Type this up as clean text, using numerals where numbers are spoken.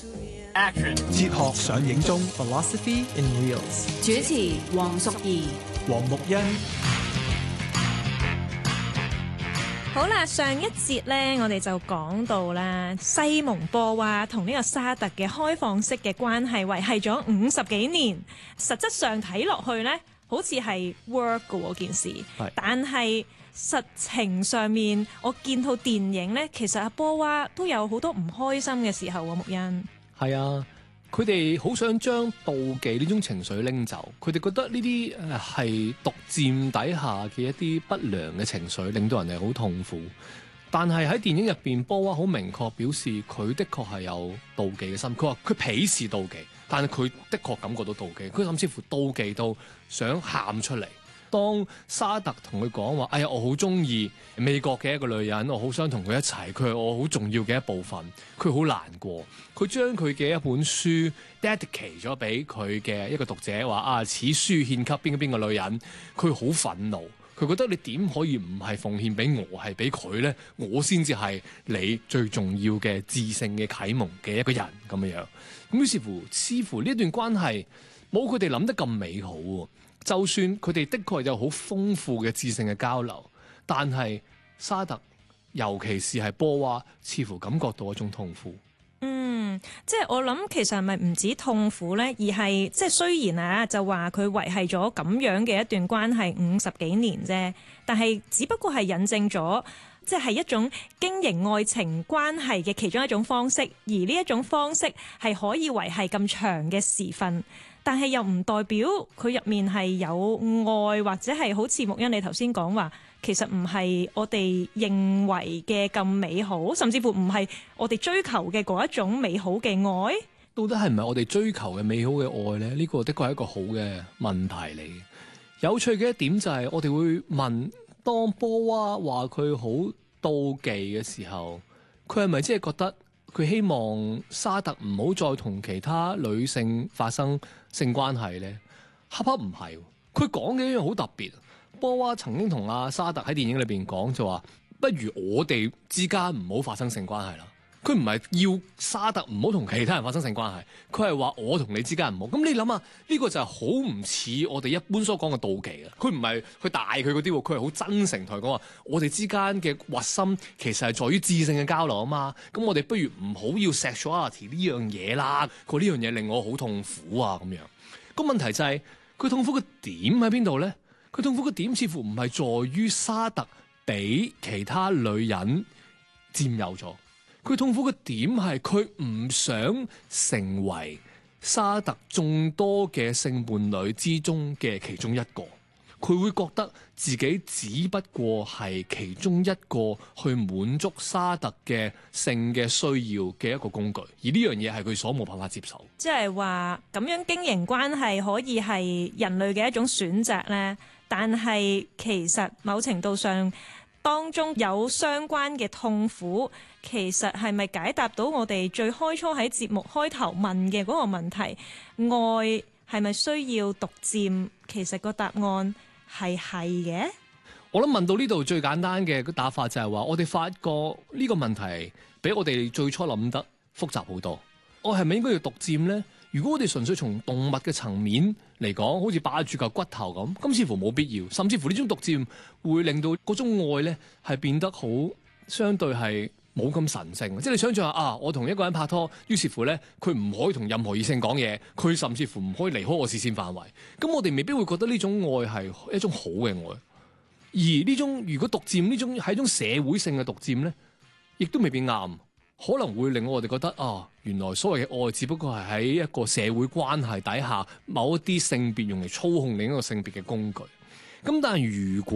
Action 哲學上映中， Philosophy in Wheels。 主持黃淑儀、 黃木欣。 好啦，上一節咧，我哋就講到啦，西蒙波娃同呢個沙特嘅開放式嘅關係維繫咗50幾年，實質上睇落去咧，好似係 work 嘅喎件事，但係實情上面，我見套電影咧，其實阿波娃都有好多唔開心嘅時候喎，木欣。 係啊，佢哋好想將妒忌呢種情緒拎走，佢哋覺得呢啲係獨佔底下嘅一啲不良嘅情緒，令到人哋好痛苦。但係喺電影入邊，波娃好明確表示佢的確係有妒忌嘅心。佢話佢鄙視妒忌，但係佢的確感覺到妒忌，佢甚至乎妒忌到想喊出嚟。當沙特同佢講話，哎呀，我好中意美國嘅一個女人，我好想同佢一齊，佢係我好重要嘅一部分，佢好難過。佢將佢嘅一本書 dedicate 咗俾佢嘅一個讀者，話啊，此書獻給邊個女人，佢好憤怒，佢覺得你點可以唔係奉獻俾我，係俾佢呢？我先至係你最重要嘅智性嘅啟蒙嘅一個人咁樣樣。咁於是乎，似乎呢段關係冇佢哋諗得咁美好。就算佢哋的確有好豐富嘅智性嘅交流，但係沙特，尤其是係波娃，似乎感覺到一種痛苦。 即係我諗，其實係咪唔止痛苦呢？而係即係雖然啊，就話佢維繫咗咁樣嘅一段關係50幾年啫，但係只不過係引證咗，即係一種經營愛情關係嘅其中一種方式，而呢一種方式係可以維繫咁長嘅時分。但係又唔代表佢入面係有愛，或者係好似木欣你頭先講話，其實唔係我哋認為嘅咁美好，甚至乎唔係我哋追求嘅嗰一種美好嘅愛。 到底係唔係我哋追求嘅美好嘅愛呢？呢個的確係一個好嘅問題嚟。有趣嘅一點就係我哋會問，當波娃話佢好妒忌嘅時候，佢係咪即係覺得佢希望沙特唔好再同其他女性發生性關係呢？恰恰唔係，佢講嘅一樣好特別。波娃曾經同阿沙特喺電影裏邊講就話，不如我哋之間唔好發生性關係啦。佢唔係要沙特唔好同其他人發生性關係，佢係話我同你之間唔好。咁你諗下，呢個就係好唔似我哋一般所講嘅妒忌啊！佢唔係去大佢嗰啲，佢係好真誠同佢講話，我哋之間嘅核心其實係在於智性嘅交流啊嘛。咁我哋不如唔好要 sexuality 呢樣嘢啦。佢呢樣嘢令我好痛苦啊咁樣。個問題就係佢痛苦嘅點喺邊度咧？佢痛苦嘅點似乎唔係在於沙特俾其他女人佔有咗。佢痛苦嘅點係佢唔想成為沙特眾多嘅性伴侶之中嘅其中一個，佢會覺得自己只不過係其中一個去滿足沙特嘅性嘅需要嘅一個工具，而呢樣嘢係佢所冇辦法接受。 即係話咁樣經營關係可以係人類嘅一種選擇呢，但係其實某程度上當中有相關嘅痛苦，其實係咪解答到我哋最開初喺節目開頭問嘅嗰個問題？愛係咪需要獨佔？其實個答案係嘅。 我諗問到呢度最簡單嘅答法就係話，我哋發覺呢個問題比我哋最初諗得複雜好多。我係咪應該要獨佔呢？如果我哋純粹從動物嘅層面嚟講，好似霸住嚿骨頭咁似乎冇必要。甚至乎呢種獨佔會令到嗰種愛呢係變得好相對係冇咁神聖。即係你想象下啊，我同一個人拍拖，於是乎呢，佢唔可以同任何異性講嘢，佢甚至乎唔可以離開我視線範圍。咁我哋未必會覺得呢種愛係一種好嘅愛。而呢種如果獨佔呢種係一種社會性嘅獨佔呢，亦都未必啱。可能會令我哋覺得原來所謂嘅愛只不過係喺一個社會關係底下某一啲性別用嚟操控另一個性別嘅工具。咁但係如果